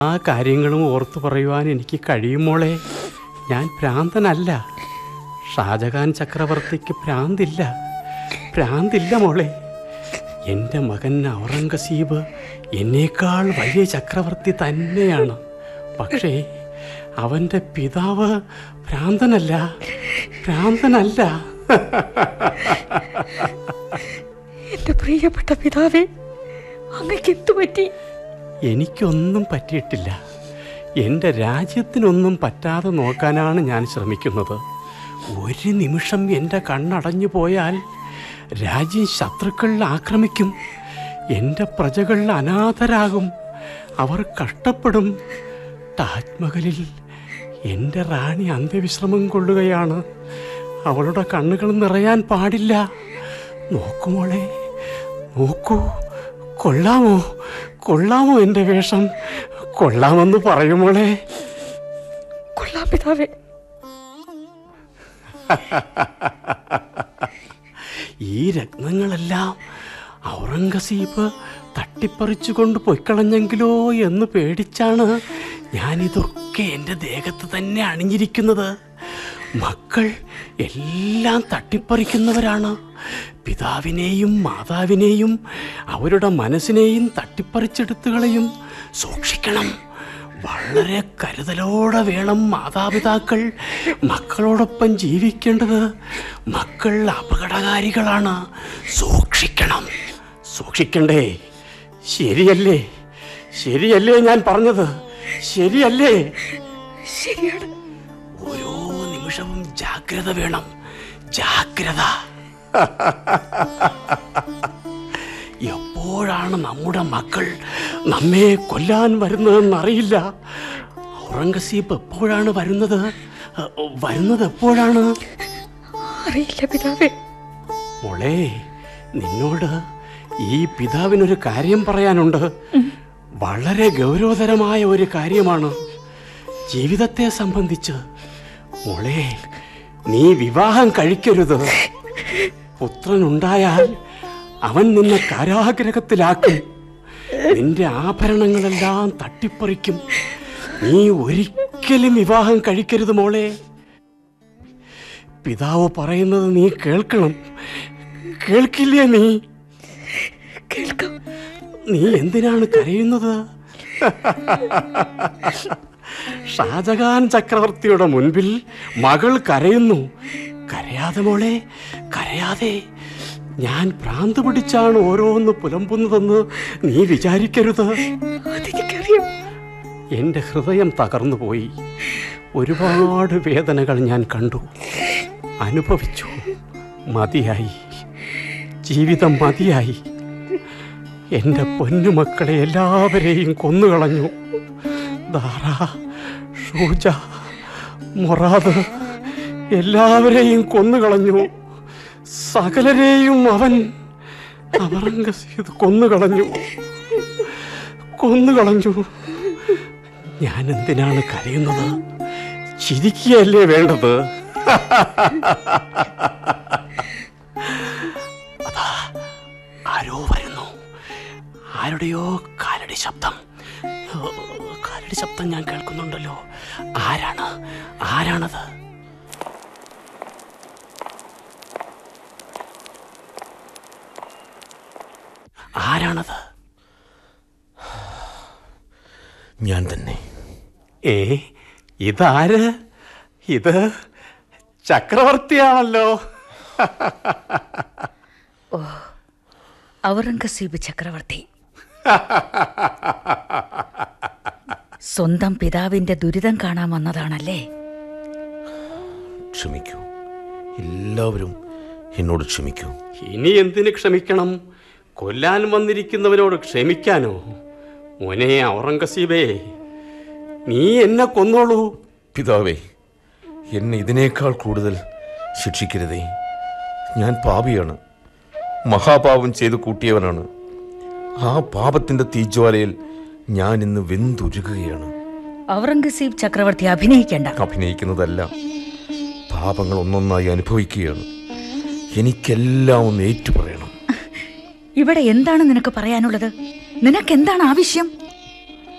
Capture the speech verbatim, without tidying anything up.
ആ കാര്യങ്ങളും ഓർത്തു പറയുവാൻ എനിക്ക് കഴിയുമോളെ. ഞാൻ ഭ്രാന്തനല്ല. ഷാജഹാൻ ചക്രവർത്തിക്ക് ഭ്രാന്തില്ല, ഭ്രാന്തില്ല മോളെ. എൻ്റെ മകൻ ഔറംഗസീബ് എന്നേക്കാൾ വലിയ ചക്രവർത്തി തന്നെയാണ്. പക്ഷേ അവൻ്റെ പിതാവ് ഭ്രാന്തനല്ല, ഭ്രാന്തനല്ല. എൻ്റെ പ്രിയപ്പെട്ട പിതാവേ, അങ്ങക്ക് എന്തു പറ്റി? എനിക്കൊന്നും പറ്റിയിട്ടില്ല. എൻ്റെ രാജ്യത്തിനൊന്നും പറ്റാതെ നോക്കാനാണ് ഞാൻ ശ്രമിക്കുന്നത്. ഒരു നിമിഷം എൻ്റെ കണ്ണടഞ്ഞു പോയാൽ രാജ്യം ശത്രുക്കൾ ആക്രമിക്കും. എൻ്റെ പ്രജകൾ അനാഥരാകും, അവർ കഷ്ടപ്പെടും. താജ്മഹലിൽ എൻ്റെ റാണി അന്ത്യവിശ്രമം കൊള്ളുകയാണ്. അവളുടെ കണ്ണുകൾ നിറയാൻ പാടില്ല. നോക്കുമോളെ, നോക്കൂ. കൊള്ളാമോ, കൊള്ളാമോ എൻ്റെ വേഷം? കൊള്ളാമെന്ന് പറയുമോളെ? കൊള്ളാം പിതാവേ. ഈ രത്നങ്ങളെല്ലാം ഔറംഗസീബ് തട്ടിപ്പറിച്ചു കൊണ്ട് പൊയ്ക്കളഞ്ഞെങ്കിലോ എന്ന് പേടിച്ചാണ് ഞാനിതൊക്കെ എൻ്റെ ദേഹത്ത് തന്നെ അണിഞ്ഞിരിക്കുന്നത്. മക്കൾ എല്ലാം തട്ടിപ്പറിക്കുന്നവരാണ്. പിതാവിനെയും മാതാവിനെയും അവരുടെ മനസ്സിനെയും തട്ടിപ്പറിച്ചെടുത്തു കളയും. സൂക്ഷിക്കണം. വളരെ കരുതലോടെ വേണം മാതാപിതാക്കൾ മക്കളോടൊപ്പം ജീവിക്കേണ്ടത്. മക്കൾ അപകടകാരികളാണ്. സൂക്ഷിക്കണം. സൂക്ഷിക്കണ്ടേ? ശരിയല്ലേ? ശരിയല്ലേ ഞാൻ പറഞ്ഞത്? ശരിയല്ലേ? ശരിയാണ്. ഓരോ നിമിഷവും ജാഗ്രത വേണം, ജാഗ്രത. എപ്പോഴാണ് നമ്മുടെ മക്കൾ നമ്മെ കൊല്ലാൻ വരുന്നതെന്നറിയില്ല. ഔറംഗസീബ് എപ്പോഴാണ് വരുന്നത്? വരുന്നത് എപ്പോഴാണ് അറിയില്ല പിതാവേ. മോളെ, നിന്നോട് ഈ പിതാവിനൊരു കാര്യം പറയാനുണ്ട്. വളരെ ഗൗരവതരമായ ഒരു കാര്യമാണ് ജീവിതത്തെ സംബന്ധിച്ച്. മോളെ, നീ വിവാഹം കഴിക്കരുത്. പുത്രനുണ്ടായാൽ അവൻ നിന്നെ കാരാഗ്രഹത്തിലാക്കും. നിന്റെ ആഭരണങ്ങളെല്ലാം തട്ടിപ്പറിക്കും. നീ ഒരിക്കലും വിവാഹം കഴിക്കരുത് മോളെ. പിതാവ് പറയുന്നത് നീ കേൾക്കണം. കേൾക്കില്ലേ നീ? കേൾക്കാം. നീ എന്തിനാണ് കരയുന്നത്? ഷാജഹാൻ ചക്രവർത്തിയുടെ മുൻപിൽ മകൾ കരയുന്നു. കരയാതെ മോളെ, കരയാതെ. ഞാൻ ഭ്രാന്ത് പിടിച്ചാണ് ഓരോന്ന് പുലമ്പുന്നതെന്ന് നീ വിചാരിക്കരുത്. അതെനിക്കറിയാം. എൻ്റെ ഹൃദയം തകർന്നു പോയി. ഒരുപാട് വേദനകൾ ഞാൻ കണ്ടു, അനുഭവിച്ചു. മതിയായി, ജീവിതം മതിയായി. എൻ്റെ പൊന്നുമക്കളെ എല്ലാവരെയും കൊന്നുകളഞ്ഞു. ദാറ, ഷൂജ, മൊറാദ് എല്ലാവരെയും കൊന്നുകളഞ്ഞു. സകലരെയും അവൻ ഔറംഗസീബ് കൊന്നുകളഞ്ഞു, കൊന്നുകളഞ്ഞു. ഞാൻ എന്തിനാണ് കരയുന്നത്? ചിരിക്കുകയല്ലേ വേണ്ടത്? അതാ ആരോ വരുന്നു. ആരുടെയോ കാലടി ശബ്ദം, കാലടി ശബ്ദം ഞാൻ കേൾക്കുന്നുണ്ടല്ലോ. ആരാണ്? ആരാണത്? ആരാണത്? ഞാൻ തന്നെ. ഏ, ഇതാര്? ഇത് ചക്രവർത്തിയാണല്ലോ. ഓ, ഔറംഗസീബ് ചക്രവർത്തി. സ്വന്തം പിതാവിന്റെ ദുരിതം കാണാൻ വന്നതാണല്ലേ? ക്ഷമിക്കൂ, എല്ലാവരും എന്നോട് ക്ഷമിക്കൂ. ഇനി എന്തിന് ക്ഷമിക്കണം? കൊല്ലാൻ വന്നിരിക്കുന്നവരോട് ക്ഷമിക്കാനോ? മോനെ ഔറംഗസീബേ, നീ എന്നെ കൊന്നോളൂ. പിതാവേ, എന്നെ ഇതിനേക്കാൾ കൂടുതൽ ശിക്ഷിക്കരുതേ. ഞാൻ പാപിയാണ്, മഹാപാപം ചെയ്തു കൂട്ടിയവനാണ്. ആ പാപത്തിന്റെ തീജ്വാലയിൽ ഞാൻ ഇന്ന് വെന്തുരുകുകയാണ്. ഔറംഗസീബ് ചക്രവർത്തി അഭിനയിക്കേണ്ട. അഭിനയിക്കുന്നതല്ല, പാപങ്ങൾ ഒന്നൊന്നായി അനുഭവിക്കുകയാണ്. എനിക്കെല്ലാം ഒന്ന് ഏറ്റുപറയണം. ഇവിടെ എന്താണ് നിനക്ക് പറയാനുള്ളത്? നിനക്കെന്താണ് ആവശ്യം?